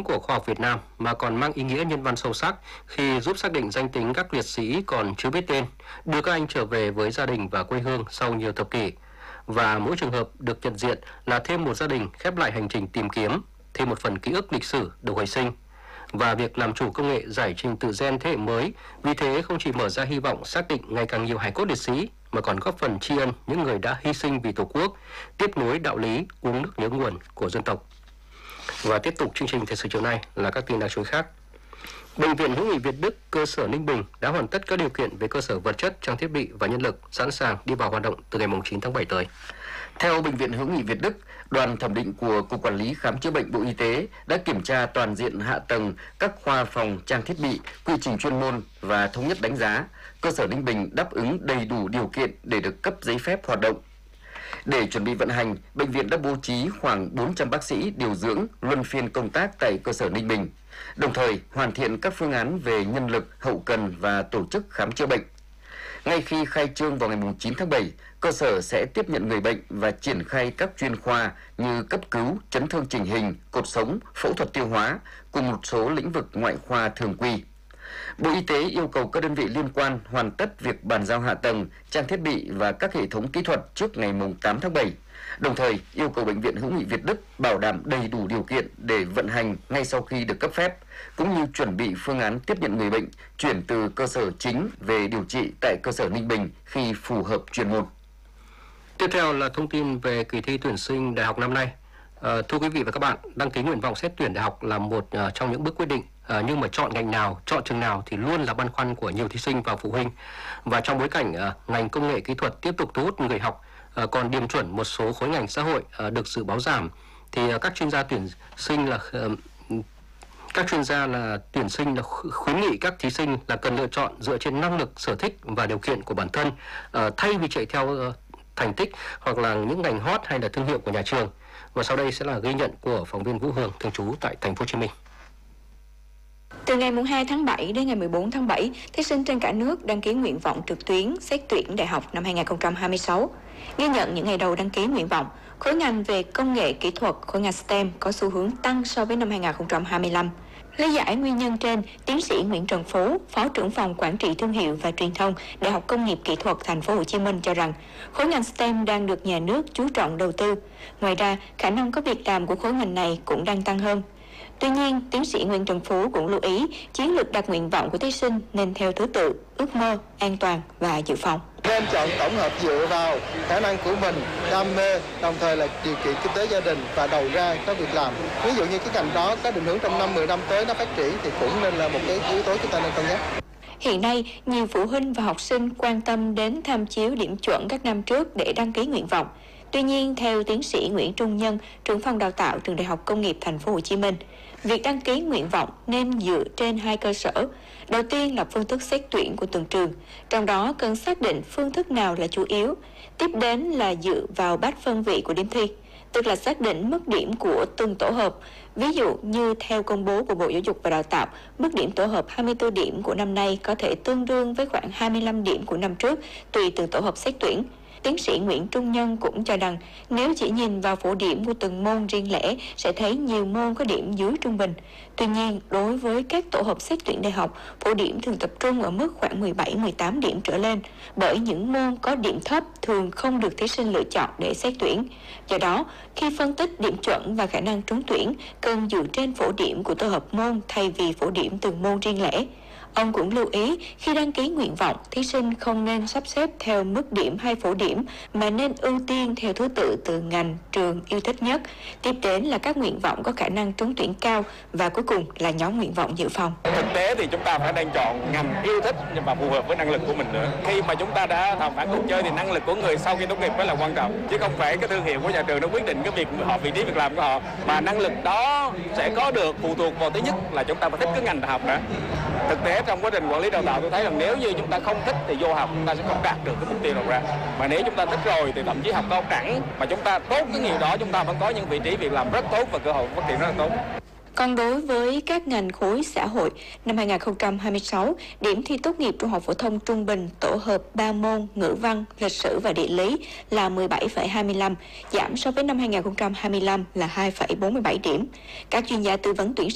của khoa học Việt Nam mà còn mang ý nghĩa nhân văn sâu sắc khi giúp xác định danh tính các liệt sĩ còn chưa biết tên, đưa các anh trở về với gia đình và quê hương sau nhiều thập kỷ. Và mỗi trường hợp được nhận diện là thêm một gia đình khép lại hành trình tìm kiếm, thêm một phần ký ức lịch sử được hồi sinh. Và việc làm chủ công nghệ giải trình tự gen thế hệ mới, vì thế không chỉ mở ra hy vọng xác định ngày càng nhiều hài cốt liệt sĩ, mà còn góp phần tri ân những người đã hy sinh vì Tổ quốc, tiếp nối đạo lý uống nước nhớ nguồn của dân tộc. Và tiếp tục chương trình thời sự chiều nay là các tin đáng chú ý khác. Bệnh viện Hữu nghị Việt Đức cơ sở Ninh Bình đã hoàn tất các điều kiện về cơ sở vật chất, trang thiết bị và nhân lực sẵn sàng đi vào hoạt động từ ngày 9 tháng 7 tới. Theo Bệnh viện Hữu nghị Việt Đức, đoàn thẩm định của Cục Quản lý Khám chữa bệnh Bộ Y tế đã kiểm tra toàn diện hạ tầng các khoa phòng, trang thiết bị, quy trình chuyên môn và thống nhất đánh giá cơ sở Ninh Bình đáp ứng đầy đủ điều kiện để được cấp giấy phép hoạt động. Để chuẩn bị vận hành, bệnh viện đã bố trí khoảng 400 bác sĩ điều dưỡng luân phiên công tác tại cơ sở Ninh Bình, đồng thời hoàn thiện các phương án về nhân lực, hậu cần và tổ chức khám chữa bệnh. Ngay khi khai trương vào ngày 9 tháng 7, cơ sở sẽ tiếp nhận người bệnh và triển khai các chuyên khoa như cấp cứu, chấn thương chỉnh hình, cột sống, phẫu thuật tiêu hóa, cùng một số lĩnh vực ngoại khoa thường quy. Bộ Y tế yêu cầu các đơn vị liên quan hoàn tất việc bàn giao hạ tầng, trang thiết bị và các hệ thống kỹ thuật trước ngày 8 tháng 7. Đồng thời, yêu cầu Bệnh viện Hữu nghị Việt Đức bảo đảm đầy đủ điều kiện để vận hành ngay sau khi được cấp phép, cũng như chuẩn bị phương án tiếp nhận người bệnh chuyển từ cơ sở chính về điều trị tại cơ sở Ninh Bình khi phù hợp chuyên môn. Tiếp theo là thông tin về kỳ thi tuyển sinh đại học năm nay. Thưa quý vị và các bạn, đăng ký nguyện vọng xét tuyển đại học là một trong những bước quyết định, nhưng mà chọn ngành nào, chọn trường nào thì luôn là băn khoăn của nhiều thí sinh và phụ huynh. Và trong bối cảnh ngành công nghệ kỹ thuật tiếp tục thu hút người học, còn điểm chuẩn một số khối ngành xã hội được dự báo giảm, thì các chuyên gia tuyển sinh là khuyến nghị các thí sinh là cần lựa chọn dựa trên năng lực, sở thích và điều kiện của bản thân, thay vì chạy theo thành tích hoặc là những ngành hot hay là thương hiệu của nhà trường. Và sau đây sẽ là ghi nhận của phóng viên Vũ Hương thường trú tại thành phố Hồ Chí Minh. Từ ngày 2 tháng 7 đến ngày 14 tháng 7, thí sinh trên cả nước đăng ký nguyện vọng trực tuyến xét tuyển đại học năm 2026. Ghi nhận những ngày đầu đăng ký nguyện vọng, khối ngành về công nghệ kỹ thuật, khối ngành STEM có xu hướng tăng so với năm 2025. Lý giải nguyên nhân trên, tiến sĩ Nguyễn Trần Phú, Phó trưởng phòng Quản trị Thương hiệu và Truyền thông, Đại học Công nghiệp Kỹ thuật Thành phố Hồ Chí Minh cho rằng khối ngành STEM đang được nhà nước chú trọng đầu tư. Ngoài ra, khả năng có việc làm của khối ngành này cũng đang tăng hơn. Tuy nhiên, tiến sĩ Nguyễn Trần Phú cũng lưu ý chiến lược đặt nguyện vọng của thí sinh nên theo thứ tự, ước mơ, an toàn và dự phòng. Nên chọn tổng hợp dựa vào khả năng của mình, đam mê, đồng thời là điều kiện kinh tế gia đình và đầu ra có việc làm. Ví dụ như cái ngành đó có định hướng trong 5-10 năm tới nó phát triển thì cũng nên là một cái yếu tố chúng ta nên cân nhắc. Hiện nay, nhiều phụ huynh và học sinh quan tâm đến tham chiếu điểm chuẩn các năm trước để đăng ký nguyện vọng. Tuy nhiên, theo tiến sĩ Nguyễn Trung Nhân, trưởng phòng đào tạo trường Đại học Công nghiệp Thành phố Hồ Chí Minh, việc đăng ký nguyện vọng nên dựa trên hai cơ sở. Đầu tiên là phương thức xét tuyển của từng trường, trong đó cần xác định phương thức nào là chủ yếu. Tiếp đến là dựa vào bát phân vị của điểm thi, tức là xác định mức điểm của từng tổ hợp. Ví dụ như theo công bố của Bộ Giáo dục và Đào tạo, mức điểm tổ hợp 24 điểm của năm nay có thể tương đương với khoảng 25 điểm của năm trước, tùy từng tổ hợp xét tuyển. Tiến sĩ Nguyễn Trung Nhân cũng cho rằng nếu chỉ nhìn vào phổ điểm của từng môn riêng lẻ sẽ thấy nhiều môn có điểm dưới trung bình. Tuy nhiên, đối với các tổ hợp xét tuyển đại học, phổ điểm thường tập trung ở mức khoảng 17-18 điểm trở lên, bởi những môn có điểm thấp thường không được thí sinh lựa chọn để xét tuyển. Do đó, khi phân tích điểm chuẩn và khả năng trúng tuyển, cần dựa trên phổ điểm của tổ hợp môn thay vì phổ điểm từng môn riêng lẻ. Ông cũng lưu ý khi đăng ký nguyện vọng, thí sinh không nên sắp xếp theo mức điểm hay phổ điểm mà nên ưu tiên theo thứ tự từ ngành, trường yêu thích nhất. Tiếp đến là các nguyện vọng có khả năng trúng tuyển cao và cuối cùng là nhóm nguyện vọng dự phòng. Thực tế thì chúng ta phải đang chọn ngành yêu thích nhưng mà phù hợp với năng lực của mình nữa. Khi mà chúng ta đã thỏa mãn cuộc chơi thì năng lực của người sau khi tốt nghiệp mới là quan trọng, chứ không phải cái thương hiệu của nhà trường nó quyết định cái việc họ vị trí việc làm của họ, mà năng lực đó sẽ có được phụ thuộc vào thứ nhất là chúng ta phải thích cái ngành đại học đó. Thực tế trong quá trình quản lý đào tạo tôi thấy rằng nếu như chúng ta không thích thì vô học chúng ta sẽ không đạt được cái mục tiêu đặt ra. Mà nếu chúng ta thích rồi thì thậm chí học cao đẳng mà chúng ta tốt cái nhiều đó, chúng ta vẫn có những vị trí việc làm rất tốt và cơ hội phát triển rất là tốt. Còn đối với các ngành khối xã hội, năm 2026, điểm thi tốt nghiệp trung học phổ thông trung bình tổ hợp 3 môn ngữ văn, lịch sử và địa lý là 17,25, giảm so với năm 2025 là 2,47 điểm. Các chuyên gia tư vấn tuyển